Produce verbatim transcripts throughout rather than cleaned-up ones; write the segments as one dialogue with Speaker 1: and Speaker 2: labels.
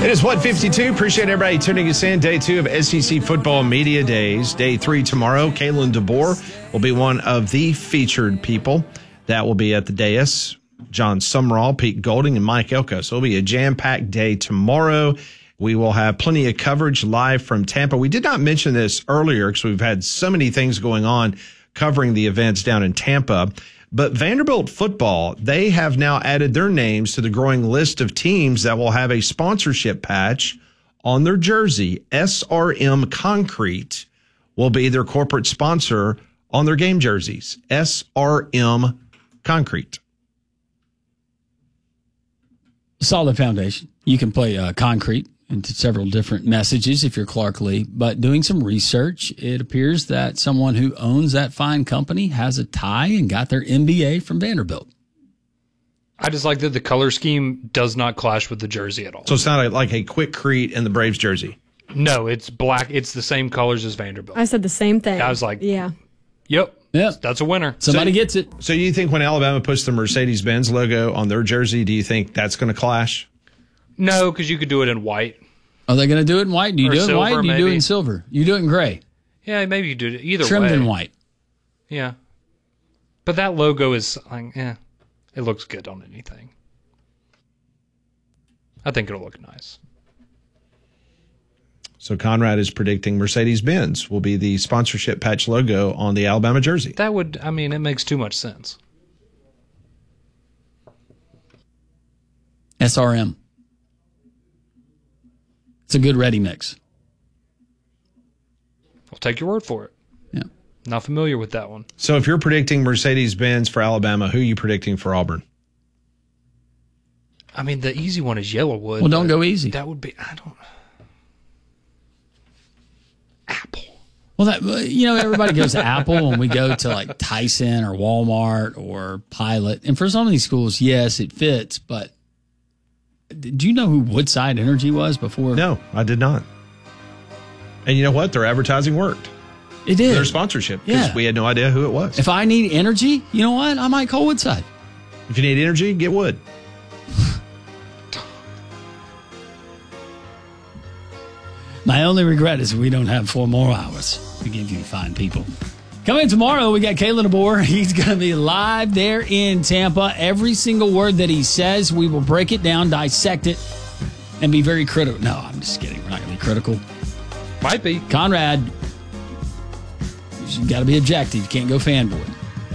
Speaker 1: It is one fifty-two. Appreciate everybody tuning us in. Day two of S E C Football Media Days. Day three tomorrow. Kalen DeBoer will be one of the featured people that will be at the dais. John Sumrall, Pete Golding, and Mike Elko. So it'll be a jam-packed day tomorrow. We will have plenty of coverage live from Tampa. We did not mention this earlier because we've had so many things going on covering the events down in Tampa. But Vanderbilt football, they have now added their names to the growing list of teams that will have a sponsorship patch on their jersey. S R M Concrete will be their corporate sponsor on their game jerseys. S R M Concrete.
Speaker 2: Solid foundation. You can play uh, concrete into several different messages if you're Clark Lee, but doing some research, it appears that someone who owns that fine company has a tie and got their M B A from Vanderbilt.
Speaker 3: I just like that the color scheme does not clash with the jersey at all.
Speaker 1: So it's not like a Quikrete in the Braves jersey.
Speaker 3: No, it's black. It's the same colors as Vanderbilt.
Speaker 4: I said the same thing.
Speaker 3: I was like,
Speaker 4: yeah.
Speaker 3: Yep.
Speaker 2: Yep.
Speaker 3: That's a winner.
Speaker 2: Somebody
Speaker 1: so,
Speaker 2: gets it.
Speaker 1: So you think when Alabama puts the Mercedes-Benz logo on their jersey, do you think that's going to clash?
Speaker 3: No, because you could do it in white.
Speaker 2: Are they going to do it in white? Do you
Speaker 3: Or
Speaker 2: do it in white?
Speaker 3: silver,
Speaker 2: Do you do it
Speaker 3: maybe.
Speaker 2: in silver? You do it in gray.
Speaker 3: Yeah, maybe you do it either
Speaker 2: Trimmed
Speaker 3: way.
Speaker 2: in white.
Speaker 3: Yeah. But that logo is, like, eh, it looks good on anything. I think it'll look nice.
Speaker 1: So Conrad is predicting Mercedes-Benz will be the sponsorship patch logo on the Alabama jersey.
Speaker 3: That would, I mean, it makes too much sense.
Speaker 2: S R M. It's a good ready mix.
Speaker 3: I'll take your word for it.
Speaker 2: Yeah.
Speaker 3: Not familiar with that one.
Speaker 1: So if you're predicting Mercedes-Benz for Alabama, who are you predicting for Auburn?
Speaker 3: I mean, the easy one is Yellowwood.
Speaker 2: Well, don't
Speaker 3: but
Speaker 2: go easy.
Speaker 3: That would be, I don't, Apple.
Speaker 2: Well, that you know, everybody goes to Apple when we go to like Tyson or Walmart or Pilot. And for some of these schools, yes, it fits. But do you know who Woodside Energy was before?
Speaker 1: No, I did not. And you know what? Their advertising worked.
Speaker 2: It did.
Speaker 1: Their sponsorship. Because
Speaker 2: Yeah.
Speaker 1: we had no idea who it was.
Speaker 2: If I need energy, you know what? I might call Woodside.
Speaker 1: If you need energy, get Wood.
Speaker 2: My only regret is we don't have four more hours to give you fine people. Coming in tomorrow, we got Kalen DeBoer. He's going to be live there in Tampa. Every single word that he says, we will break it down, dissect it, and be very critical. No, I'm just kidding. We're not going to be critical.
Speaker 3: Might be.
Speaker 2: Conrad, you got to be objective. You can't go fanboy.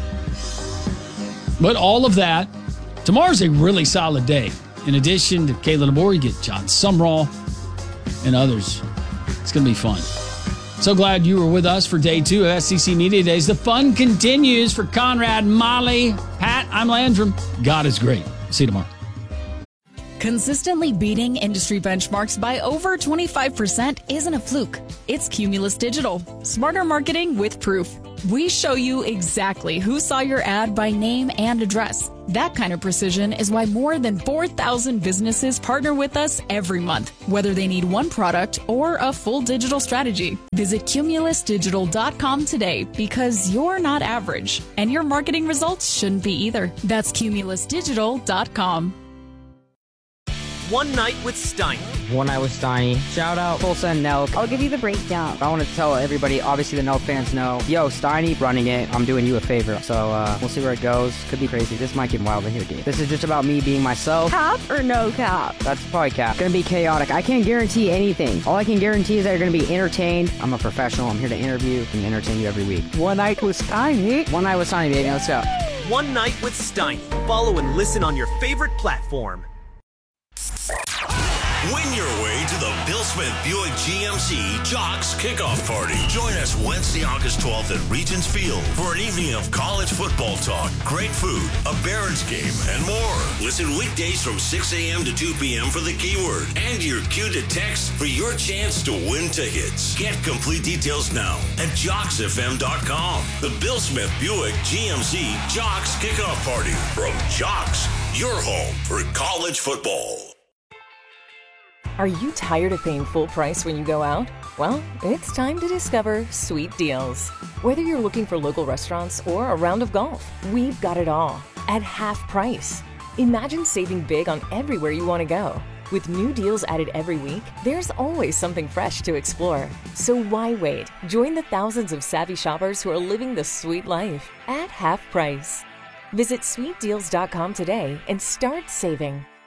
Speaker 2: But all of that, tomorrow's a really solid day. In addition to Kalen DeBoer, you get John Sumrall and others. It's going to be fun. So glad you were with us for day two of S E C Media Days. The fun continues for Conrad, Molly, Pat. I'm Landrum. God is great. See you tomorrow.
Speaker 5: Consistently beating industry benchmarks by over twenty-five percent isn't a fluke. It's Cumulus Digital. Smarter marketing with proof. We show you exactly who saw your ad by name and address. That kind of precision is why more than four thousand businesses partner with us every month, whether they need one product or a full digital strategy. Visit cumulus digital dot com today because you're not average, and your marketing results shouldn't be either. That's cumulus digital dot com.
Speaker 6: One Night with Steiny.
Speaker 7: One Night with Steiny. Shout out Tulsa and Nelk.
Speaker 8: I'll give you the breakdown.
Speaker 7: I want to tell everybody, obviously the Nelk fans know, yo, Steiny running it, I'm doing you a favor. So uh, we'll see where it goes. Could be crazy. This might get wild in here, dude. This is just about me being myself.
Speaker 8: Cap or no cap?
Speaker 7: That's probably cap. Gonna be chaotic. I can't guarantee anything. All I can guarantee is that you're gonna be entertained. I'm a professional. I'm here to interview and entertain you every week.
Speaker 8: One Night with Steiny.
Speaker 7: One Night with Steiny, baby. Let's go.
Speaker 6: One Night with Steiny. Follow and listen on your favorite platform.
Speaker 9: Win your way to the Bill Smith Buick G M C Jocks Kickoff Party. Join us Wednesday, August twelfth at Regents Field for an evening of college football talk, great food, a Barons game, and more. Listen weekdays from six a.m. to two p.m. for the keyword and your cue to text for your chance to win tickets. Get complete details now at jocks f m dot com. The Bill Smith Buick G M C Jocks Kickoff Party from Jocks, your home for college football.
Speaker 10: Are you tired of paying full price when you go out? Well, it's time to discover Sweet Deals. Whether you're looking for local restaurants or a round of golf, we've got it all at half price. Imagine saving big on everywhere you want to go. With new deals added every week, there's always something fresh to explore. So why wait? Join the thousands of savvy shoppers who are living the sweet life at half price. Visit sweet deals dot com today and start saving.